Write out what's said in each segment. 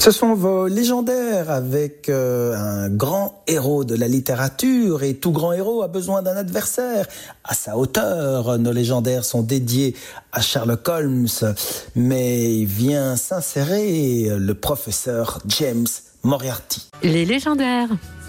Ce sont vos légendaires avec un grand héros de la littérature, et tout grand héros a besoin d'un adversaire à sa hauteur. Nos légendaires sont dédiés à Sherlock Holmes, mais vient s'insérer le professeur James Moriarty. Les légendaires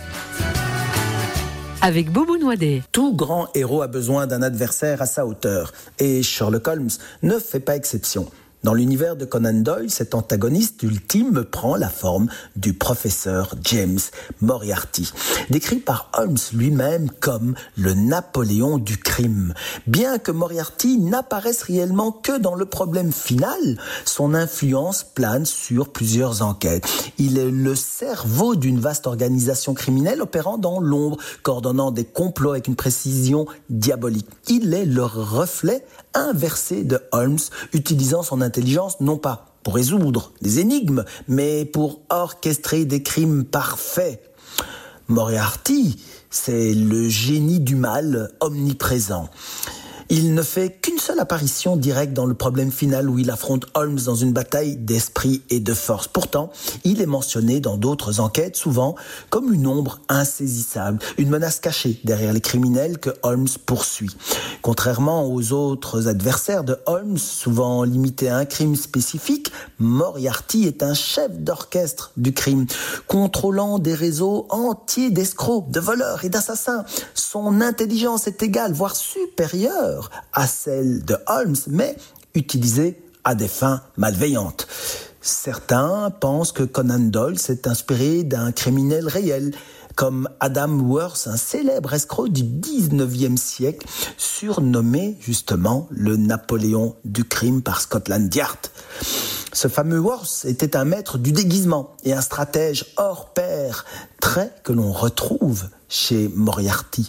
avec Boubou Noadet. Tout grand héros a besoin d'un adversaire à sa hauteur, et Sherlock Holmes ne fait pas exception. Dans l'univers de Conan Doyle, cet antagoniste ultime prend la forme du professeur James Moriarty, décrit par Holmes lui-même comme le Napoléon du crime. Bien que Moriarty n'apparaisse réellement que dans le problème final, son influence plane sur plusieurs enquêtes. Il est le cerveau d'une vaste organisation criminelle opérant dans l'ombre, coordonnant des complots avec une précision diabolique. Il est le reflet inversé de Holmes, utilisant son intelligence non pas pour résoudre des énigmes, mais pour orchestrer des crimes parfaits. Moriarty, c'est le génie du mal omniprésent. Il ne fait qu'une seule apparition directe dans le problème final où il affronte Holmes dans une bataille d'esprit et de force. Pourtant, il est mentionné dans d'autres enquêtes, souvent comme une ombre insaisissable, une menace cachée derrière les criminels que Holmes poursuit. Contrairement aux autres adversaires de Holmes, souvent limités à un crime spécifique, Moriarty est un chef d'orchestre du crime, contrôlant des réseaux entiers d'escrocs, de voleurs et d'assassins. Son intelligence est égale, voire supérieure à celle de Holmes, mais utilisée à des fins malveillantes. Certains pensent que Conan Doyle s'est inspiré d'un criminel réel, comme Adam Worth, un célèbre escroc du 19e siècle, surnommé justement le Napoléon du crime par Scotland Yard. Ce fameux Worth était un maître du déguisement et un stratège hors pair, trait que l'on retrouve chez Moriarty.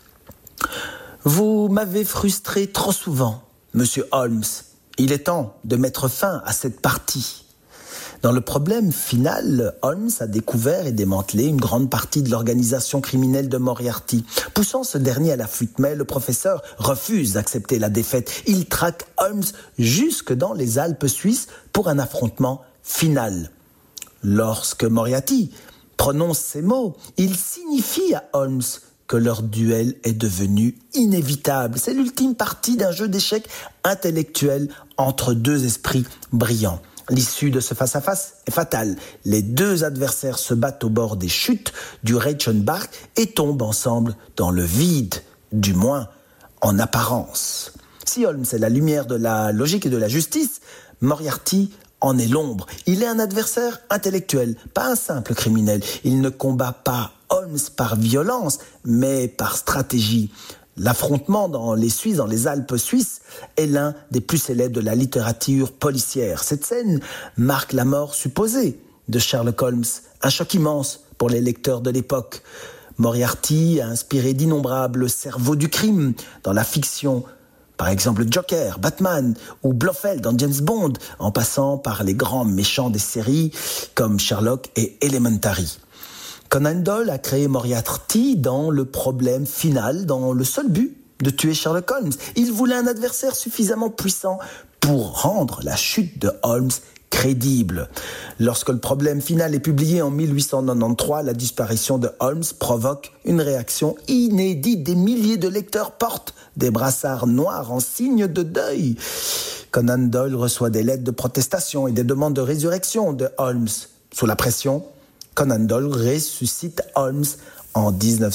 Vous m'avez frustré trop souvent, Monsieur Holmes. Il est temps de mettre fin à cette partie. Dans le problème final, Holmes a découvert et démantelé une grande partie de l'organisation criminelle de Moriarty. Poussant ce dernier à la fuite, mais le professeur refuse d'accepter la défaite. Il traque Holmes jusque dans les Alpes suisses pour un affrontement final. Lorsque Moriarty prononce ces mots, il signifie à Holmes que leur duel est devenu inévitable. C'est l'ultime partie d'un jeu d'échecs intellectuel entre deux esprits brillants. L'issue de ce face-à-face est fatale. Les deux adversaires se battent au bord des chutes du Reichenbach et tombent ensemble dans le vide, du moins en apparence. Si Holmes est la lumière de la logique et de la justice, Moriarty en est l'ombre. Il est un adversaire intellectuel, pas un simple criminel. Il ne combat pas Holmes par violence, mais par stratégie. L'affrontement dans les Alpes suisses est l'un des plus célèbres de la littérature policière. Cette scène marque la mort supposée de Sherlock Holmes, un choc immense pour les lecteurs de l'époque. Moriarty a inspiré d'innombrables cerveaux du crime dans la fiction. Par exemple Joker, Batman ou Blofeld dans James Bond, en passant par les grands méchants des séries comme Sherlock et Elementary. Conan Doyle a créé Moriarty dans le problème final, dans le seul but de tuer Sherlock Holmes. Il voulait un adversaire suffisamment puissant pour rendre la chute de Holmes crédible. Lorsque le problème final est publié en 1893, la disparition de Holmes provoque une réaction inédite. Des milliers de lecteurs portent des brassards noirs en signe de deuil. Conan Doyle reçoit des lettres de protestation et des demandes de résurrection de Holmes. Sous la pression, Conan Doyle ressuscite Holmes en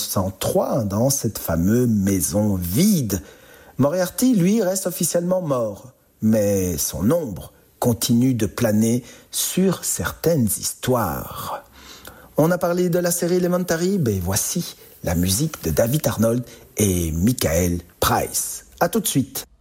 1903 dans cette fameuse maison vide. Moriarty, lui, reste officiellement mort, mais son ombre continue de planer sur certaines histoires. On a parlé de la série Elementary, mais voici la musique de David Arnold et Michael Price. À tout de suite.